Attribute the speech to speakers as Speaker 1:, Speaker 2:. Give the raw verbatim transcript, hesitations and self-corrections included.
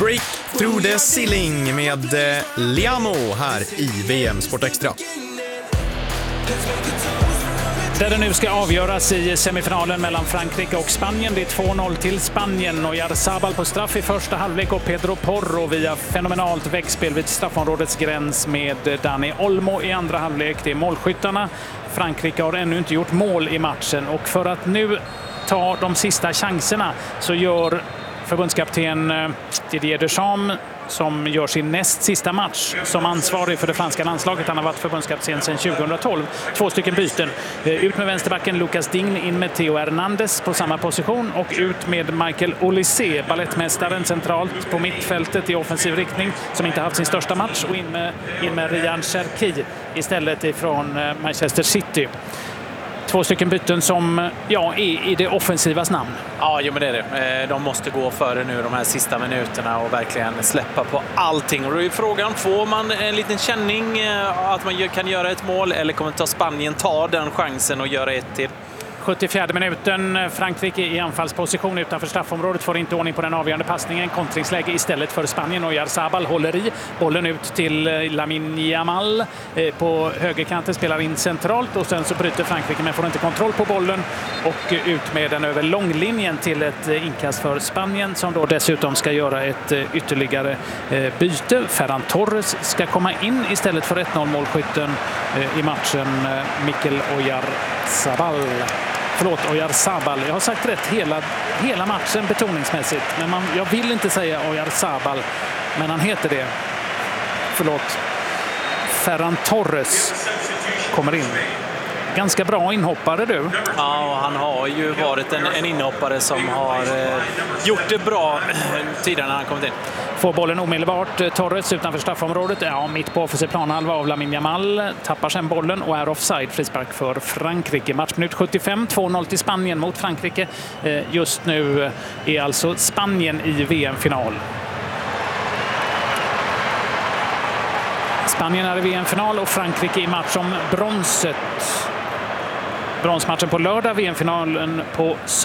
Speaker 1: Break through the ceiling med eh, Liamo här i V M Sport Extra.
Speaker 2: Där det nu ska avgöras i semifinalen mellan Frankrike och Spanien. Det är två noll till Spanien. Oyarzabal på straff i första halvlek och Pedro Porro via fenomenalt väggspel vid straffområdets gräns med Dani Olmo i andra halvlek. Det är målskyttarna. Frankrike har ännu inte gjort mål i matchen och för att nu ta de sista chanserna så gör förbundskapten Didier Deschamps, som gör sin näst sista match som ansvarig för det franska landslaget. Han har varit förbundskapten sedan tjugohundratolv. Två stycken byten. Ut med vänsterbacken Lucas Digne, in med Theo Hernandez på samma position och ut med Michael Olise, ballettmästaren centralt på mittfältet i offensiv riktning som inte haft sin största match, och in med, in med Ryan Cherki istället ifrån Manchester City. Två stycken byten som ja, är i det offensivas namn.
Speaker 3: Ja, jo, men det är det. De måste gå före nu de här sista minuterna och verkligen släppa på allting. Och då är frågan, får man en liten känning att man kan göra ett mål eller kommer ta Spanien ta den chansen och göra ett till?
Speaker 2: sjuttiofjärde minuten, Frankrike i anfallsposition utanför straffområdet, får inte ordning på den avgörande passningen. Kontringsläge istället för Spanien. Oyarzabal håller i bollen ut till Lamine Yamal på högerkanten, spelar in centralt och sen så bryter Frankrike men får inte kontroll på bollen och ut med den över långlinjen till ett inkast för Spanien, som då dessutom ska göra ett ytterligare byte. Ferran Torres ska komma in istället för ett noll målskytten i matchen, Mikel Oyarzabal. Förlåt, Oyarzabal. Jag har sagt rätt hela, hela matchen betoningsmässigt. Men man, jag vill inte säga Oyarzabal, men han heter det. Förlåt. Ferran Torres kommer in. Ganska bra inhoppare du.
Speaker 3: Ja, han har ju varit en, en inhoppare som har eh, gjort det bra tidigare när han kommit in.
Speaker 2: Får bollen omedelbart. Torres utanför straffområdet. Ja, mitt på offensiv planhalva av Lamine Yamal. Tappar sen bollen och är offside. Frispark för Frankrike. Matchminut sjuttiofem. två noll till Spanien mot Frankrike. Eh, just nu är alltså Spanien i V M-final. Spanien är i V M-final och Frankrike i match om bronset. Bronsmatchen på lördag, V M-finalen på